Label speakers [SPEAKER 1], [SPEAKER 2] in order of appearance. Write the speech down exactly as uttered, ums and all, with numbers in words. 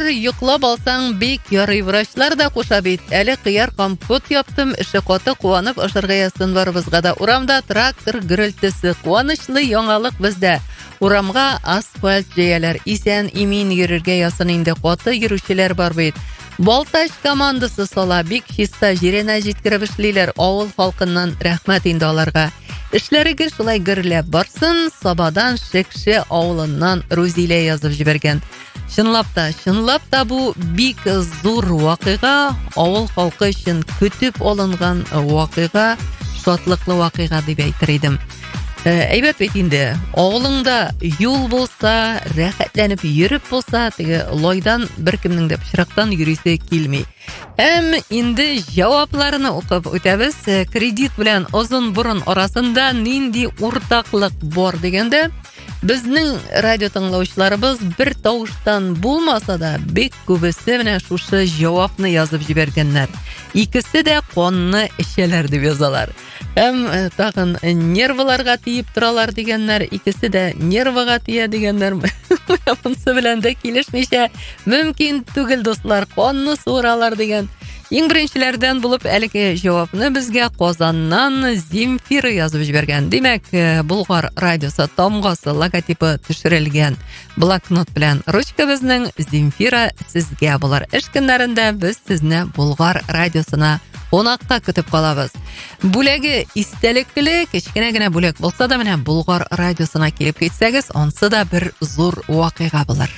[SPEAKER 1] йоклап алсаң бик ярый, врачлар да куша бит. Әле кыяр компот яптым, эше каты куанып ышыргаясын барыбызга да. Урамда трактор гөрелтесе, куанычлы яңалык бездә. Урамга асфальт җәяләр, исән имин йөрергә ясын инде, каты йөрүчеләр бар бит. Балтач командасы сала, бик чиста җиренә җиткереп эшлиләр. Авыл халкыннан рәхмәт инде аларга. Эшләрегез шулай гөрләп барсын, Сабадан Шекше авылыннан Рузилә язып җибәргән. Чынлап та, чынлап та бу бик зур вакыйга, авыл халкы өчен көтеп алынган вакыйга, шатлыклы вакыйга дип әйтер идем. Әйбәт бит инде, авылыңда юл булса, рәхәтләнеп йөреп булса, теге лойдан беркемнең дә пычрактан йөрисе килми. Әм инде җавапларны укып үтәбез. Кредит белән озын борын арасында нинди уртаклык бар дигәндә, безнең радио тыңлаучыларыбыз бер тавыштан булмаса да, бик күбесе менә шушы җавапны язып җибәргәннәр. Икесе дә канны эчәләр дип язалар. Һәм тагын нервларга тиеп торалар дигәннәр, икесе дә нервга тия дигәннәр. Монсы белән дә килешмичә мөмкин түгел, дуслар, канны суыралар дигән. Иң беренчеләрдән булып әлеге җавапны безгә Казаннан Земфира язып җибәргән. Димәк, Болгар радиосы тамгасы логотипы төшерелгән блокнот белән ручка безнең Земфира сезгә булыр. Эш көннәрендә без сезне Болгар радиосына кунакка көтеп калабыз. Бүләге истәлекле, кечкенә генә бүләк булса да, менә Болгар радиосына килеп китсәгез, ансы да бер зур вакыйга булыр.